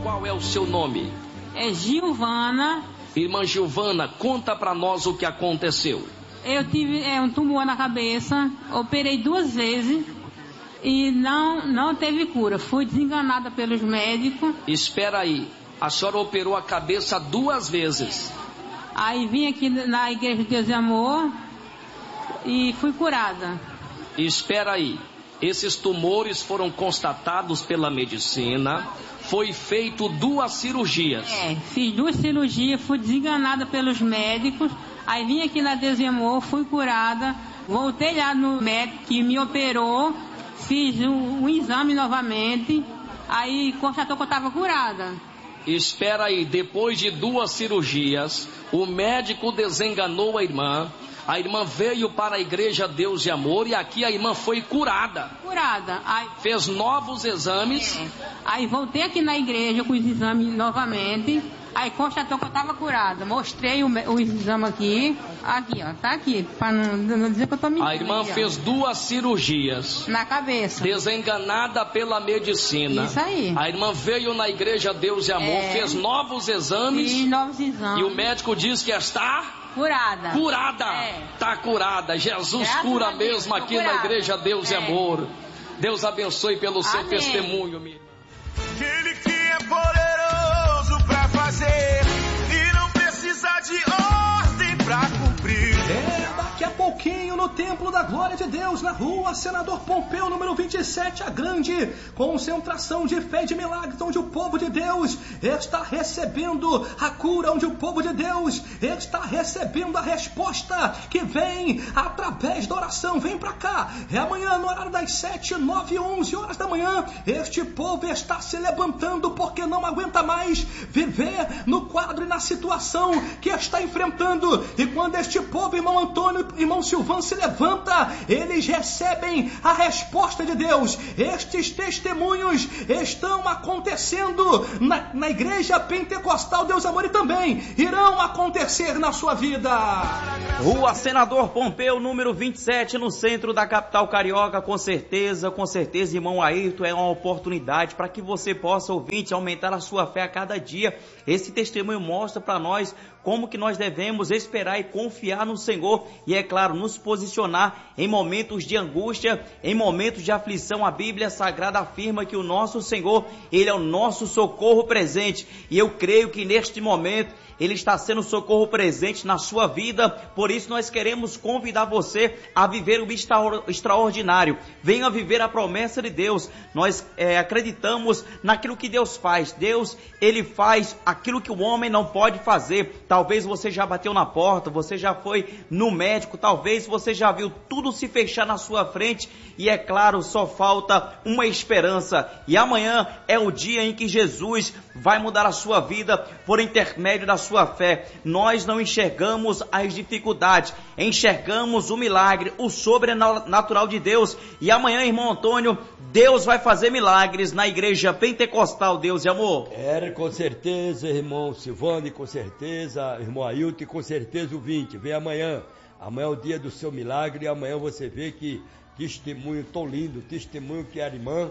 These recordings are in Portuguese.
Qual é o seu nome? É Gilvana. Irmã Gilvana, conta para nós o que aconteceu. Eu tive um tumor na cabeça, operei 2 vezes e não teve cura. Fui desenganada pelos médicos. Espera aí, a senhora operou a cabeça 2 vezes. Aí vim aqui na Igreja de Deus e Amor e fui curada. Espera aí, esses tumores foram constatados pela medicina, foi feito 2 cirurgias. Fiz 2 cirurgias, fui desenganada pelos médicos, aí vim aqui na Deus e Amor, fui curada, voltei lá no médico que me operou, fiz um exame novamente, aí constatou que eu estava curada. Espera aí, depois de 2 cirurgias, o médico desenganou a irmã veio para a Igreja Deus e Amor e aqui a irmã foi curada. Aí, fez novos exames. Aí voltei aqui na igreja com os exames novamente, aí constatou que eu estava curada. Mostrei o exame aqui, ó, tá aqui, para não dizer que eu tô mentindo. A irmã fez 2 cirurgias. Na cabeça. Desenganada pela medicina. Isso aí. A irmã veio na Igreja Deus e Amor, fez novos exames. Fiz novos exames. E o médico diz que está... curada. Tá curada. Jesus cura mesmo aqui na Igreja Deus e Amor. Deus abençoe pelo seu testemunho, minha irmã. Aquele que é poderoso pra fazer e não precisa de ordem pra cumprir. Daqui a pouquinho no Templo da Glória de Deus, na rua Senador Pompeu, número 27, a grande concentração de fé e de milagres, onde o povo de Deus está recebendo a cura, onde o povo de Deus está recebendo a resposta que vem através da oração. Vem pra cá, é amanhã no horário das 7, 9 e 11 horas da manhã. Este povo está se levantando porque não aguenta mais viver no quadro e na situação que está enfrentando. E quando este povo, irmão Antônio, irmão Silvano, se levanta, eles recebem a resposta de Deus. Estes testemunhos estão acontecendo na Igreja Pentecostal Deus Amor e também irão acontecer na sua vida. Rua Senador Pompeu, número 27, no centro da capital carioca. Com certeza, irmão Ayrton, é uma oportunidade para que você possa, ouvinte, aumentar a sua fé a cada dia. Esse testemunho mostra para nós como que nós devemos esperar e confiar no Senhor e, é claro, nos posicionar em momentos de angústia, em momentos de aflição. A Bíblia Sagrada afirma que o nosso Senhor, Ele é o nosso socorro presente, e eu creio que neste momento Ele está sendo socorro presente na sua vida. Por isso nós queremos convidar você a viver o extraordinário. Venha viver a promessa de Deus. Nós acreditamos naquilo que Deus faz. Deus, Ele faz aquilo que o homem não pode fazer. Talvez você já bateu na porta, você já foi no médico, talvez você já viu tudo se fechar na sua frente e, é claro, só falta uma esperança. E amanhã é o dia em que Jesus vai mudar a sua vida por intermédio da sua fé. Nós não enxergamos as dificuldades, enxergamos o milagre, o sobrenatural de Deus. E amanhã, irmão Antônio, Deus vai fazer milagres na Igreja Pentecostal Deus e Amor. Com certeza, irmão Silvano, com certeza, irmão Ailton, e com certeza o 20. Vem amanhã. Amanhã é o dia do seu milagre e amanhã você vê que testemunho tão lindo, testemunho que a irmã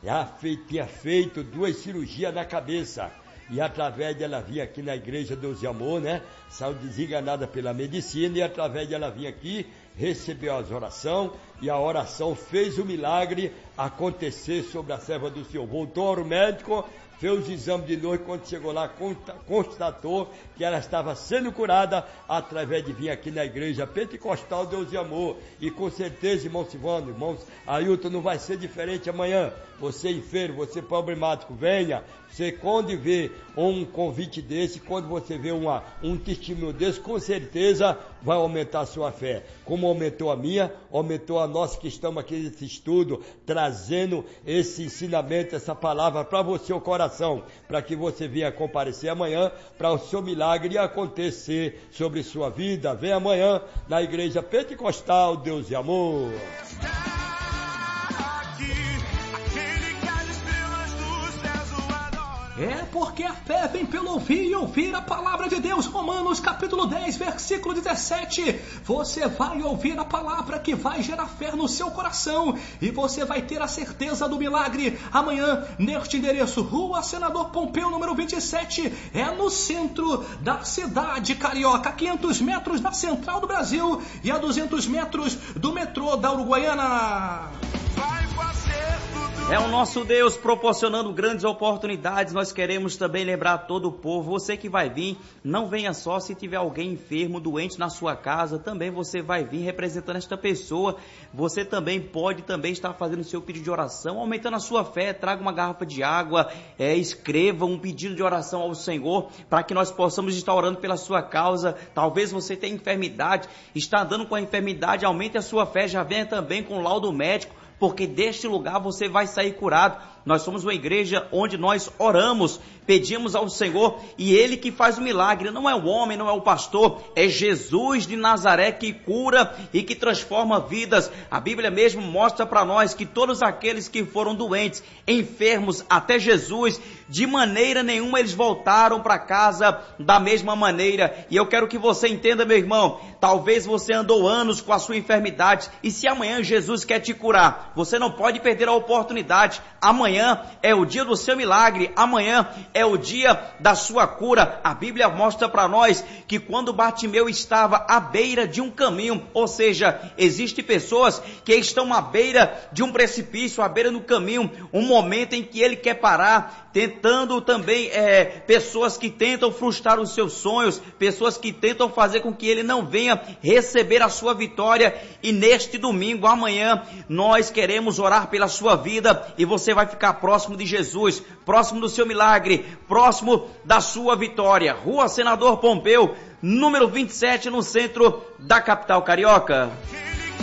tinha feito 2 cirurgias na cabeça. E através dela vir aqui na Igreja Deus e Amor, né? Saiu desenganada pela medicina e através dela vir aqui, recebeu as orações e a oração fez o milagre acontecer sobre a serva do Senhor. Voltou ao médico, fez os exames de noite, quando chegou lá, constatou que ela estava sendo curada através de vir aqui na Igreja Pentecostal Deus e Amor. E com certeza, irmão Silvano, irmãos Ailton, não vai ser diferente amanhã. Você enfermo, você problemático, venha. Você quando vê um convite desse, quando você vê um testemunho desse, com certeza vai aumentar a sua fé. Como aumentou a minha, aumentou a nossa que estamos aqui nesse estudo, trazendo esse ensinamento, essa palavra para você, o coração, para que você venha comparecer amanhã, para o seu milagre acontecer sobre sua vida. Vem amanhã na Igreja Pentecostal Deus e Amor. É porque a fé vem pelo ouvir e ouvir a palavra de Deus. Romanos capítulo 10, versículo 17. Você vai ouvir a palavra que vai gerar fé no seu coração e você vai ter a certeza do milagre. Amanhã, neste endereço, Rua Senador Pompeu, número 27, é no centro da cidade carioca, a 500 metros da Central do Brasil e a 200 metros do metrô da Uruguaiana. Vai fazer tudo. É o nosso Deus proporcionando grandes oportunidades. Nós queremos também lembrar todo o povo, você que vai vir, não venha só se tiver alguém enfermo, doente na sua casa, também você vai vir representando esta pessoa. Você também pode estar fazendo o seu pedido de oração, aumentando a sua fé. Traga uma garrafa de água, escreva um pedido de oração ao Senhor, para que nós possamos estar orando pela sua causa. Talvez você tenha enfermidade, está andando com a enfermidade, aumente a sua fé, já venha também com o laudo médico, porque deste lugar você vai sair curado. Nós somos uma igreja onde nós oramos, pedimos ao Senhor e Ele que faz o milagre. Não é o homem, não é o pastor, é Jesus de Nazaré que cura e que transforma vidas. A Bíblia mesmo mostra para nós que todos aqueles que foram doentes, enfermos até Jesus, de maneira nenhuma eles voltaram para casa da mesma maneira. E eu quero que você entenda, meu irmão, talvez você andou anos com a sua enfermidade e se amanhã Jesus quer te curar, você não pode perder a oportunidade. Amanhã é o dia do seu milagre, amanhã é o dia da sua cura. A Bíblia mostra para nós que quando Bartimeu estava à beira de um caminho, ou seja, existem pessoas que estão à beira de um precipício, à beira do caminho, um momento em que ele quer parar, tentando também, pessoas que tentam frustrar os seus sonhos, pessoas que tentam fazer com que ele não venha receber a sua vitória. E neste domingo, amanhã, nós queremos orar pela sua vida e você vai ficar próximo de Jesus, próximo do seu milagre, próximo da sua vitória. Rua Senador Pompeu, número 27, no centro da capital carioca.